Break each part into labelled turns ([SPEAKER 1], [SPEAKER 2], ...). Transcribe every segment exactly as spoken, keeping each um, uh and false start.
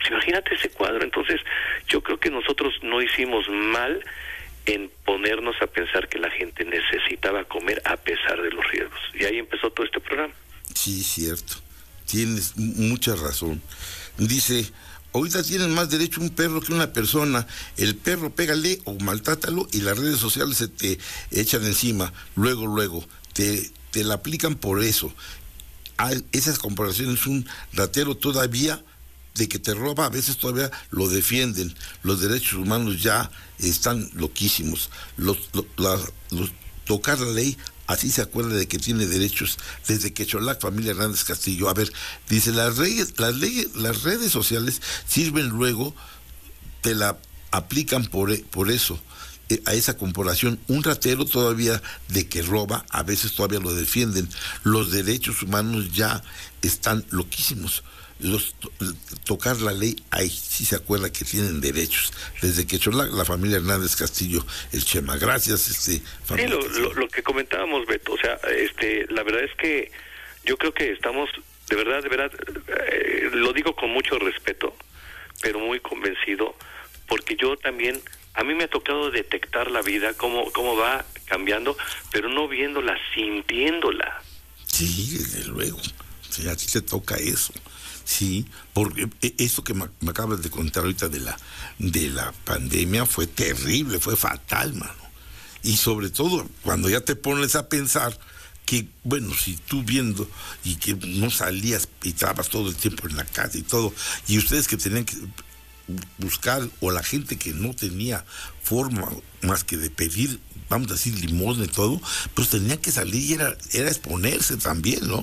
[SPEAKER 1] imagínate ese cuadro. Entonces, yo creo que nosotros no hicimos mal en ponernos a pensar que la gente necesitaba comer a pesar de los riesgos. Y ahí empezó todo este programa.
[SPEAKER 2] Sí, cierto. Tienes mucha razón. Dice, ahorita tienen más derecho un perro que una persona. El perro pégale o maltrátalo y las redes sociales se te echan encima. Luego, luego, te, te la aplican por eso. Hay esas comparaciones, un ratero todavía de que te roba, a veces todavía lo defienden. Los derechos humanos ya están loquísimos. Los, los, la, los, tocar la ley, así se acuerda de que tiene derechos desde que Cholac, familia Hernández Castillo. A ver, dice, las redes, las leyes, las redes sociales sirven luego, te la aplican por, por eso, eh, a esa comparación. Un ratero todavía de que roba, a veces todavía lo defienden. Los derechos humanos ya están loquísimos. Los, tocar la ley, ahí sí se acuerda que tienen derechos. Desde que Cholac, la familia Hernández Castillo, el Chema. Gracias, este.
[SPEAKER 1] Sí, lo, lo, lo que comentábamos, Beto, o sea, este, la verdad es que yo creo que estamos, de verdad, de verdad, eh, lo digo con mucho respeto, pero muy convencido, porque yo también, a mí me ha tocado detectar la vida, cómo, cómo va cambiando, pero no viéndola, sintiéndola.
[SPEAKER 2] Sí, desde luego. Sí, a ti te toca eso. Sí, porque eso que me, me acabas de contar ahorita de la de la pandemia fue terrible, fue fatal, mano. Y sobre todo cuando ya te pones a pensar que, bueno, si tú viendo y que no salías y estabas todo el tiempo en la casa y todo, y ustedes que tenían que buscar, o la gente que no tenía forma más que de pedir, vamos a decir, limosna y todo, pues tenía que salir y era, era exponerse también, ¿no?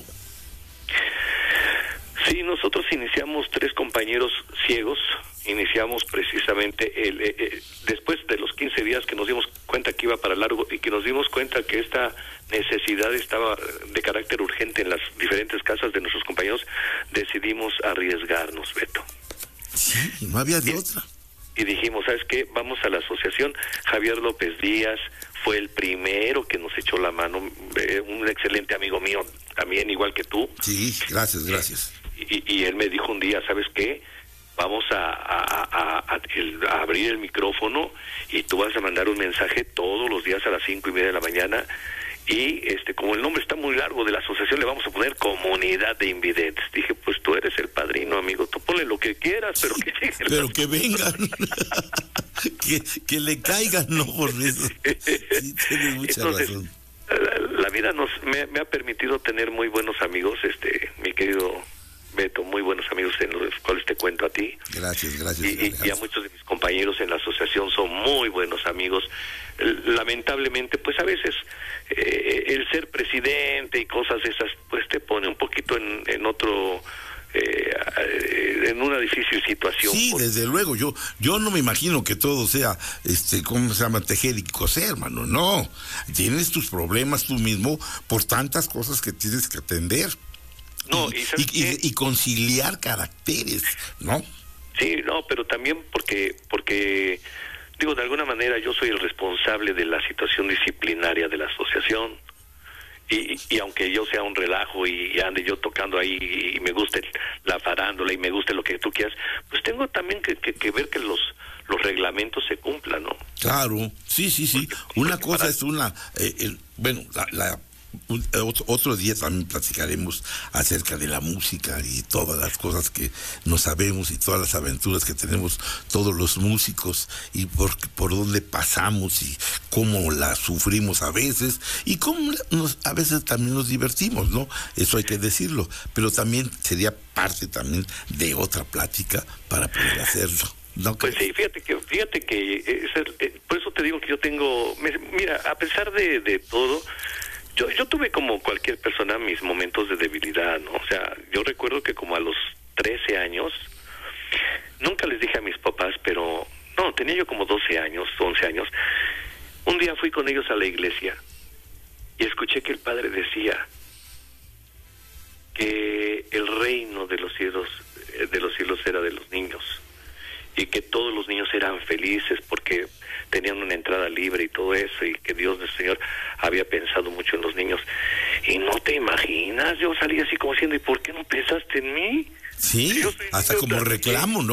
[SPEAKER 1] Sí, nosotros iniciamos tres compañeros ciegos, iniciamos precisamente el, eh, eh, después de los quince días que nos dimos cuenta que iba para largo y que nos dimos cuenta que esta necesidad estaba de carácter urgente en las diferentes casas de nuestros compañeros, decidimos arriesgarnos, Beto.
[SPEAKER 2] Sí, no había de
[SPEAKER 1] y,
[SPEAKER 2] otra.
[SPEAKER 1] Y dijimos, ¿sabes qué? Vamos a la asociación. Javier López Díaz fue el primero que nos echó la mano, eh, un excelente amigo mío, también igual que tú.
[SPEAKER 2] Sí, gracias, gracias.
[SPEAKER 1] Y, y él me dijo un día, ¿sabes qué? Vamos a, a, a, a, el, a abrir el micrófono y tú vas a mandar un mensaje todos los días a las cinco y media de la mañana. Y este, como el nombre está muy largo de la asociación, le vamos a poner Comunidad de Invidentes. Dije, pues tú eres el padrino, amigo, tú ponle lo que quieras, pero que llegue.
[SPEAKER 2] Pero que vengan, que, que le caigan, no por eso. Sí, tienes mucha
[SPEAKER 1] Entonces,
[SPEAKER 2] razón.
[SPEAKER 1] La, la vida nos me, me ha permitido tener muy buenos amigos, este, mi querido Beto, muy buenos amigos en los cuales te cuento a ti.
[SPEAKER 2] Gracias, gracias.
[SPEAKER 1] Y, y, y a muchos de mis compañeros en la asociación son muy buenos amigos. Lamentablemente, pues a veces eh, el ser presidente y cosas esas, pues te pone un poquito en, en otro... Eh, en una difícil situación.
[SPEAKER 2] Sí, por... desde luego, yo yo no me imagino que todo sea, este, ¿cómo se llama? Tejer y coser, hermano, no. Tienes tus problemas tú mismo por tantas cosas que tienes que atender.
[SPEAKER 1] No,
[SPEAKER 2] y,
[SPEAKER 1] y,
[SPEAKER 2] y, y, y conciliar caracteres, ¿no?
[SPEAKER 1] Sí, no, pero también porque, porque, digo, de alguna manera yo soy el responsable de la situación disciplinaria de la asociación. Y, y aunque yo sea un relajo y, y ande yo tocando ahí y me guste la farándula y me guste lo que tú quieras, pues tengo también que, que, que ver que los los reglamentos se cumplan, ¿no?
[SPEAKER 2] Claro, sí, sí, sí. Porque, una porque cosa para... es una, eh, el, bueno, la, la un, otro, otro día también platicaremos acerca de la música y todas las cosas que no sabemos y todas las aventuras que tenemos todos los músicos y por, por dónde pasamos y cómo la sufrimos a veces y cómo nos, a veces también nos divertimos, ¿no? Eso hay que decirlo, pero también sería parte también de otra plática para poder hacerlo. No,
[SPEAKER 1] pues sí, fíjate que fíjate que es el, eh, por eso te digo que yo tengo, me, mira, a pesar de, de todo, yo yo tuve como cualquier persona mis momentos de debilidad, ¿no? O sea, yo recuerdo que como a los trece años, nunca les dije a mis papás, pero no, tenía yo como doce años, once años. Un día fui con ellos a la iglesia y escuché que el padre decía que el reino de los cielos de los cielos era de los niños y que todos los niños eran felices porque tenían una entrada libre y todo eso, y que Dios del Señor había pensado mucho en los niños. Y no te imaginas, yo salí así como diciendo, ¿y por qué no pensaste en mí?
[SPEAKER 2] Sí, hasta como reclamo, ¿no?